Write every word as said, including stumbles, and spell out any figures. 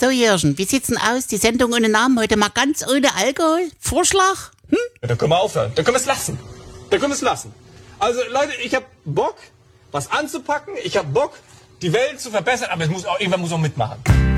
So, Jürgen, wie sieht's denn aus? Die Sendung ohne Namen heute mal ganz ohne Alkohol? Vorschlag? Hm? Ja, dann können wir aufhören. Dann können wir es lassen. Dann können wir es lassen. Also, Leute, ich hab Bock, was anzupacken. Ich hab Bock, die Welt zu verbessern. Aber es muss auch, irgendwann muss auch mitmachen.